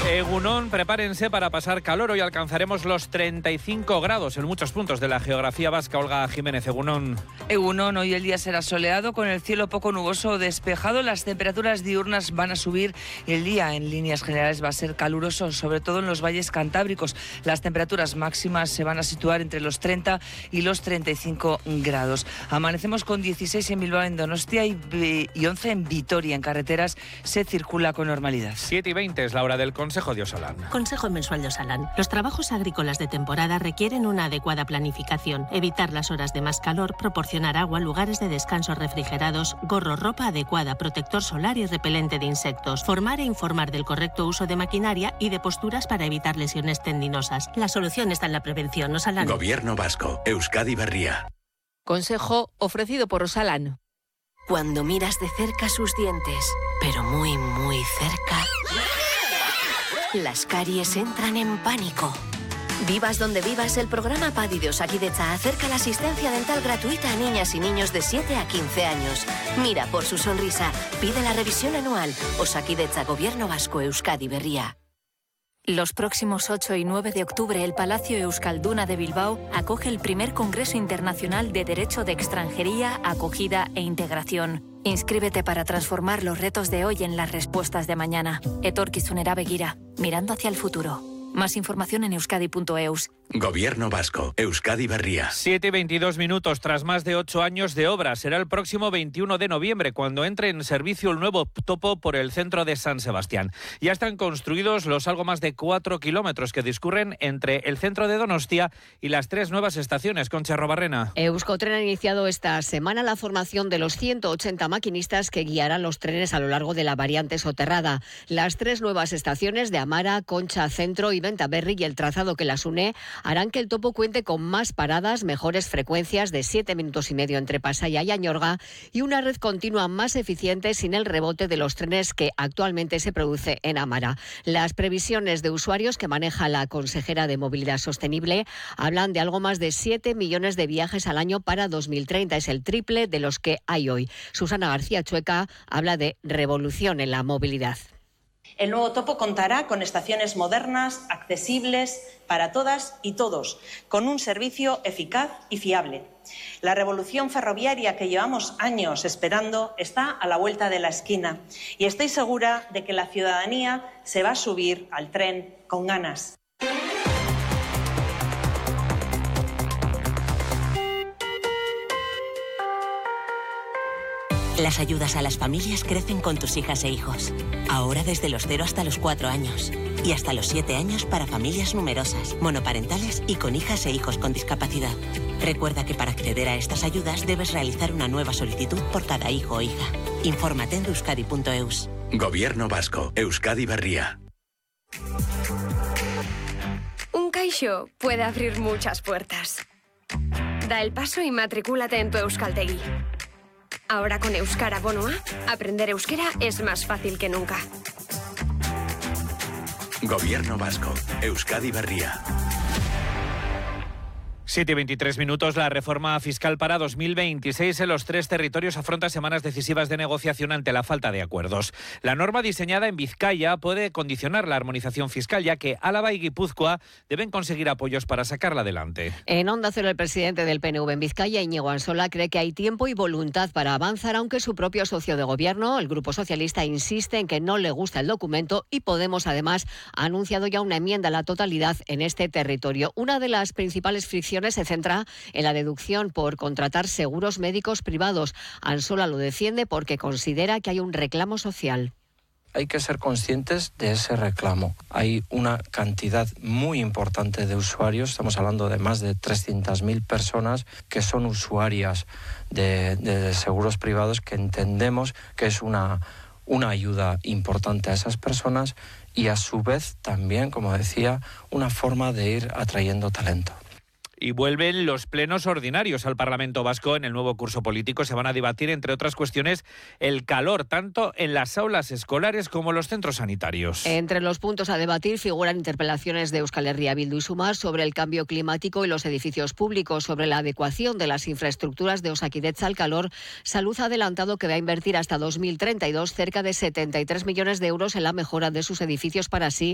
Egunon, prepárense para pasar calor. Hoy alcanzaremos los 35 grados en muchos puntos de la geografía vasca. Olga Jiménez, Egunon. Egunon, hoy el día será soleado con el cielo poco nuboso o despejado. Las temperaturas diurnas van a subir y el día en líneas generales va a ser caluroso, sobre todo en los valles cantábricos. Las temperaturas máximas se van a situar entre los 30 y los 35 grados. Amanecemos con 16 en Bilbao, en Donostia y 11 en Vitoria. En carreteras se circula con normalidad. 7:20 es la hora del Consejo de Osalan. Consejo mensual de Osalan. Los trabajos agrícolas de temporada requieren una adecuada planificación, evitar las horas de más calor, proporcionar agua, lugares de descanso refrigerados, gorro, ropa adecuada, protector solar y repelente de insectos, formar e informar del correcto uso de maquinaria y de posturas para evitar lesiones tendinosas. La solución está en la prevención. Osalan. Gobierno vasco, Euskadi Berria. Consejo ofrecido por Osalan. Cuando miras de cerca sus dientes, pero muy, muy cerca, las caries entran en pánico. Vivas donde vivas, el programa PADI de Osakidetza acerca la asistencia dental gratuita a niñas y niños de 7 a 15 años. Mira por su sonrisa, pide la revisión anual. Osakidetza, Gobierno Vasco, Euskadi Berria. Los próximos 8 y 9 de octubre, el Palacio Euskalduna de Bilbao acoge el primer Congreso Internacional de Derecho de Extranjería, Acogida e Integración. Inscríbete para transformar los retos de hoy en las respuestas de mañana. Etorkizunera begira, mirando hacia el futuro. Más información en euskadi.eus. Gobierno vasco, Euskadi Berria. 7:22 tras más de 8 años de obra. Será el próximo 21 de noviembre cuando entre en servicio el nuevo topo por el centro de San Sebastián. Ya están construidos los algo más de 4 kilómetros que discurren entre el centro de Donostia y las 3 nuevas estaciones. Concha Robarrena. Euskotren ha iniciado esta semana la formación de los 180 maquinistas que guiarán los trenes a lo largo de la variante soterrada. Las 3 nuevas estaciones de Amara, Concha Centro y Bentaberri y el trazado que las une harán que el topo cuente con más paradas, mejores frecuencias de 7 minutos y medio entre Pasaia y Añorga y una red continua más eficiente sin el rebote de los trenes que actualmente se produce en Amara. Las previsiones de usuarios que maneja la consejera de Movilidad Sostenible hablan de algo más de 7 millones de viajes al año para 2030. Es el triple de los que hay hoy. Susana García Chueca habla de revolución en la movilidad. El nuevo topo contará con estaciones modernas, accesibles para todas y todos, con un servicio eficaz y fiable. La revolución ferroviaria que llevamos años esperando está a la vuelta de la esquina y estoy segura de que la ciudadanía se va a subir al tren con ganas. Las ayudas a las familias crecen con tus hijas e hijos. Ahora desde los 0 hasta los 4 años. Y hasta los 7 años para familias numerosas, monoparentales y con hijas e hijos con discapacidad. Recuerda que para acceder a estas ayudas debes realizar una nueva solicitud por cada hijo o hija. Infórmate en euskadi.eus. Gobierno vasco, Euskadi Berria. Un Caixo puede abrir muchas puertas. Da el paso y matricúlate en tu Euskaltegi. Ahora con Euskara Bonoa, aprender euskera es más fácil que nunca. Gobierno vasco, Euskadi Berria. 7:23. La reforma fiscal para 2026 en los 3 territorios afronta semanas decisivas de negociación ante la falta de acuerdos. La norma diseñada en Vizcaya puede condicionar la armonización fiscal, ya que Álava y Guipúzcoa deben conseguir apoyos para sacarla adelante. En Onda Cero, el presidente del PNV en Vizcaya, Íñigo Ansola, cree que hay tiempo y voluntad para avanzar, aunque su propio socio de gobierno, el Grupo Socialista, insiste en que no le gusta el documento y Podemos, además, ha anunciado ya una enmienda a la totalidad en este territorio. Una de las principales fricciones se centra en la deducción por contratar seguros médicos privados. Ansola lo defiende porque considera que hay un reclamo social. Hay que ser conscientes de ese reclamo. Hay una cantidad muy importante de usuarios, estamos hablando de más de 300.000 personas que son usuarias de seguros privados, que entendemos que es una ayuda importante a esas personas y a su vez también, como decía, una forma de ir atrayendo talento. Y vuelven los plenos ordinarios al Parlamento Vasco en el nuevo curso político. Se van a debatir, entre otras cuestiones, el calor, tanto en las aulas escolares como en los centros sanitarios. Entre los puntos a debatir figuran interpelaciones de Euskal Herria Bildu y Sumar sobre el cambio climático y los edificios públicos, sobre la adecuación de las infraestructuras de Osakidetza al calor. Salud ha adelantado que va a invertir hasta 2032 cerca de 73 millones de euros en la mejora de sus edificios para así